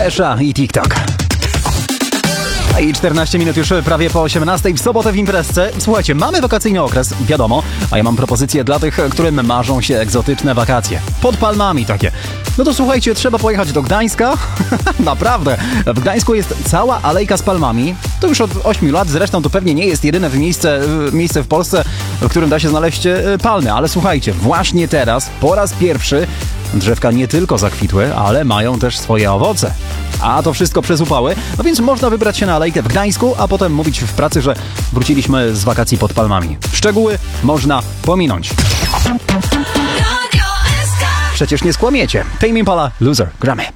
Kesha i TikTok. I 14 minut już prawie po 18 w sobotę w imprezce. Słuchajcie, mamy wakacyjny okres, wiadomo, a ja mam propozycję dla tych, którym marzą się egzotyczne wakacje. Pod palmami takie. No to słuchajcie, trzeba pojechać do Gdańska. Naprawdę. W Gdańsku jest cała alejka z palmami. To już od 8 lat, zresztą to pewnie nie jest jedyne miejsce w Polsce, w którym da się znaleźć palmy. Ale słuchajcie, właśnie teraz, po raz pierwszy, drzewka nie tylko zakwitły, ale mają też swoje owoce. A to wszystko przez upały, no więc można wybrać się na alejkę w Gdańsku, a potem mówić w pracy, że wróciliśmy z wakacji pod palmami. Szczegóły można pominąć. Przecież nie skłamiecie. Tame Impala, Loser, gramy.